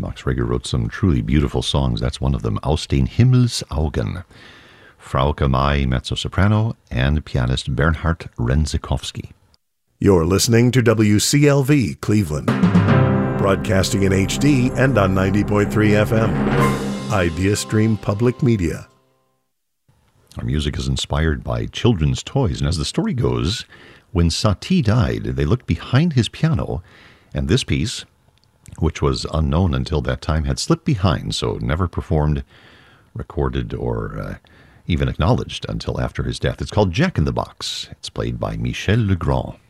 Max Reger wrote some truly beautiful songs. That's one of them, Aus den Himmelsaugen. Frauke Mai, mezzo-soprano, and pianist Bernhard Renzikowski. You're listening to WCLV Cleveland, broadcasting in HD and on 90.3 FM. IdeaStream Public Media. Our music is inspired by children's toys, and as the story goes, when Satie died, they looked behind his piano, and this piece, which was unknown until that time, had slipped behind, so never performed, recorded, or even acknowledged until after his death. It's called Jack in the Box. It's played by Michel Legrand.